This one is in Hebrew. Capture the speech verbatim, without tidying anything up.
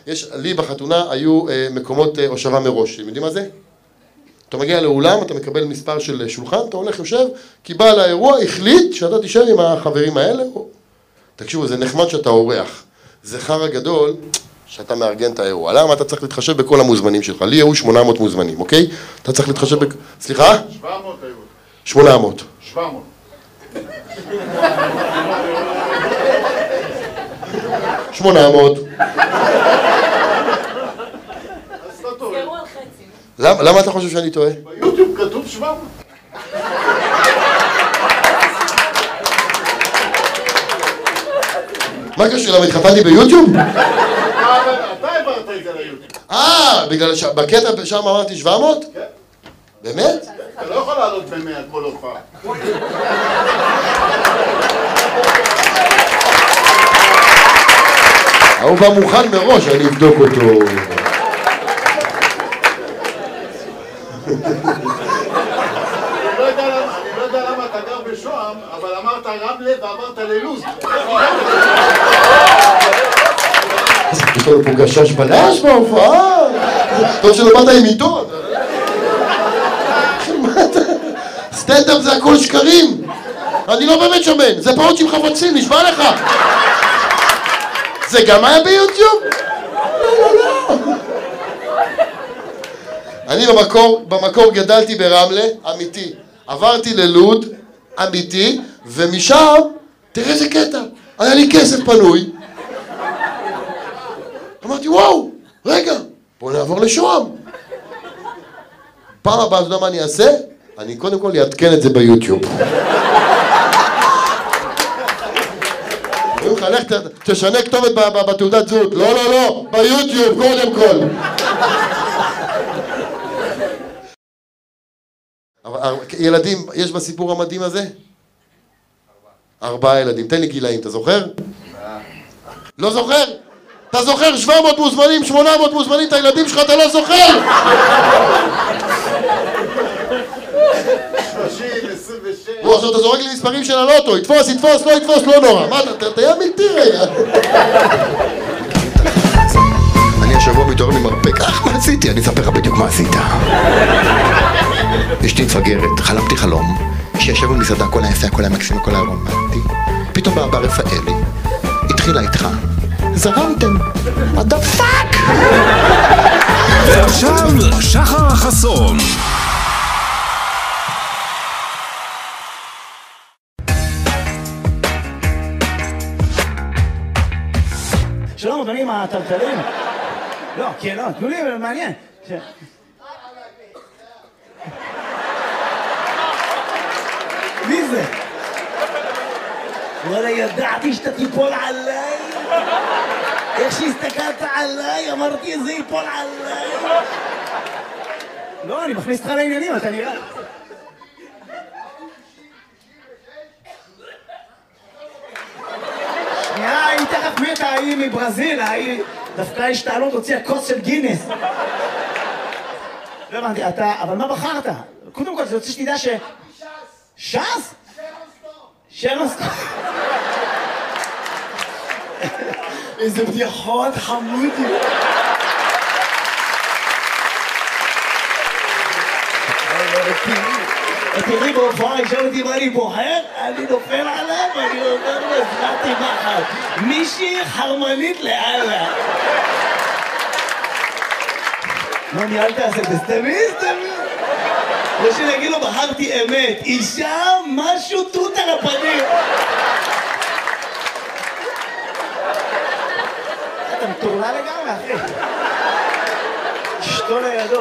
יש, לי בחתונה היו מקומות הושבה מראש, אתם יודעים מה זה? אתה מגיע לאולם, אתה מקבל מספר של שולחן, אתה הולך יושב, כי בעל האירוע החליט שאתה תישאר עם החברים האלה. תקשיבו, זה נחמד שאתה אורח. זה חרא גדול שאתה מארגן את האירוע. למה אתה צריך להתחשב בכל המוזמנים שלך? לי היו שמונה מאות מוזמנים, אוקיי? אתה צריך להתחשב בכ... סליחה? שבע מאות היו. שמונה מאות. שבע מאות. שמונה מאות. למה אתה חושב שאני טועה? ביוטיוב כתוב שבע מאות. מה קשור? למה התחתנתי ביוטיוב? אתה העברת את זה ליוטיוב. אה, בגלל שבקטע שם אמרתי שבע מאות? כן. באמת? אתה לא יכול לעלות במאה כל הופעה. הוא בא מוכן מראש, אני אבדוק אותו. אני לא יודע למה אתה גר בשוהם, אבל אמרת רמלה ואמרת ללוז. יש לנו פה גשש בלש בהופעה. טוב שלא באת עם עיתון. סטנדאפ זה הכל שקרים. אני לא באמת שמן, זה פעות עם חבצים, נשבע לך. זה גם היה ביוטיוב? לא, לא, לא. אני במקור, במקור גדלתי ברמלה, אמיתי. עברתי ללוד, אמיתי, ומשם, תראה איזה קטע, היה לי כסף פנוי. אמרתי, וואו, רגע, בוא נעבור לשוהם. פעם הבאה, אתה יודע מה אני אעשה? אני קודם כל אעדכן את זה ביוטיוב. אומרים לך, לך תשנה כתובת בתעודת זהות. לא, לא, לא, ביוטיוב קודם כל. ילדים, יש בסיפור המדהים הזה? ארבעה ילדים. תן לי גילאים, אתה זוכר? לא זוכר? אתה זוכר שבע מאות מוזמנים, שמונה מאות מוזמנים, את הילדים שלך אתה לא זוכר? שלושים, עשרים ושש. הוא עכשיו אתה זורק לי מספרים של הלוטו, יתפוס, יתפוס, לא יתפוס, לא נורא. מה, אתה תהיה מלטי רגע. אני השבוע מתעורר ממרפק, אך מה עשיתי? אני אספר לך בדיוק מה עשית. אשתי מפגרת, חלמתי חלום, שישב במסעדה, הכל היה יפה, הכל היה מקסים, הכל היה רומנטי. פתאום בא רפאלי, התחילה איתך, זרמתם, what the fuck? ועכשיו שחר חסון. שלום אדונים הטלטלים. לא, כן, לא, תנו לי, מעניין. מי זה? וואלה, ידעתי שאתה תיפול עליי. איך שהסתכלת עליי, אמרתי איזה ייפול עליי. לא, אני מכניס אותך לעניינים, אתה נראה. שנייה, היא תכף מתה, היא מברזיל, היא דווקא השתעלות הוציאה כוס של גינס. לא הבנתי, אתה, אבל מה בחרת? קודם כל, זה רוצה שתדע ש... ש"ס? שרון סטון. איזה בדיחות חמודי. תראי בהופעה, ישאל אותי מה אני בוחר, אני נופל עליו ואני אומר לו, הזרעתי מחר. מישהי חרמנית לאללה. מה ניהלת עשה? זה סתמי, סתמי. או שנגיד לו, בחרתי אמת. אישה, משהו תות על הפנים. אתה מטורלה לגמרי, אחי. אשתו לידו.